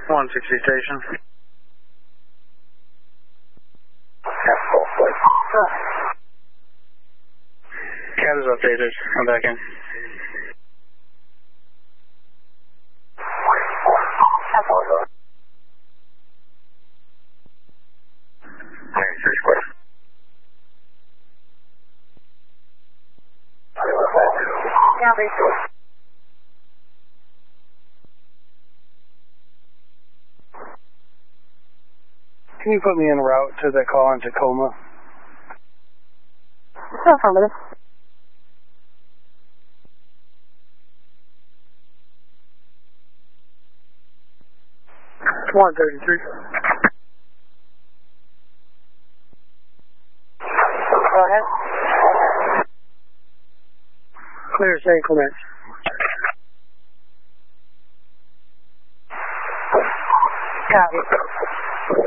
160 station. CAT is updated. I'm back in. Can you put me en route to the call in Tacoma? Affirmative. 133. Go ahead. Clear St. Clement. Copy.